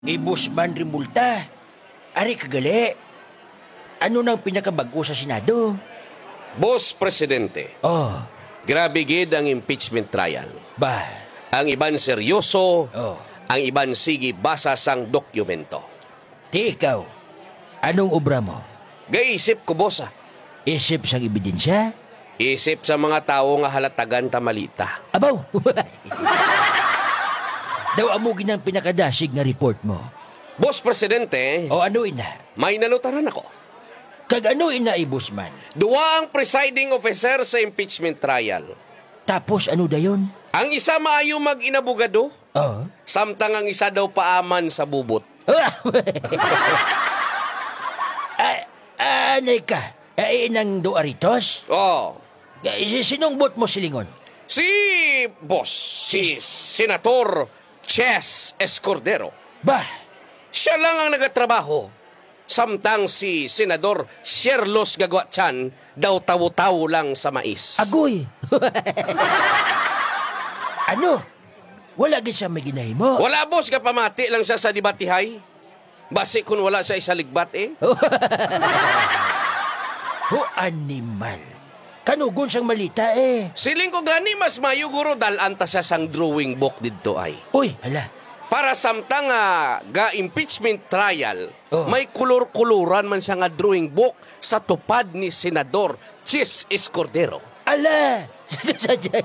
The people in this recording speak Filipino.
Busman Rimulta, ari kagali. Ano nang pinakabago sa Senado? Boss Presidente, Oh, grabe gid ang impeachment trial. bah, Ang iban seryoso, oh. ang iban sige basa sang dokumento. Ti ikaw, anong obra mo? Gaisip ko, boss, Isip sang ebidensya? Isip sa mga tao nga halatagan ta malita. Abaw! Daw amo ginang pinakadasig nga report mo. Boss Presidente, O ano ina? may nanutaran ako. Kag ano ina Busman? Duwa ang presiding officer sa impeachment trial. Tapos ano dayon? Ang isa maayo mag-inabugado, Oh. samtang ang isa daw paaman sa bubot. Anay ka? Inang Duaritos? Oh, Sinong bot mo silingon? si boss, si Senator Ches Escordero. Bah, Siya lang ang nagatrabaho. Samtang si Senador Sherlos Gagwatchan daw tawo-tawo lang sa mais. agoy! Ano? Wala gid siya may ginahimo? Wala, boss, kapamati lang siya sa debatihay. Basi kung wala sa isa ligbat Ho, animal. Kanugon siyang malita Siling ko gani mas mayo guro dalanta siya sang drawing book didto ay. Uy, hala. Para samtang ga impeachment trial, Oh. may kulor-kuluran man siya nga drawing book sa tupad ni Senador Chis Escordero. Ala! Sadya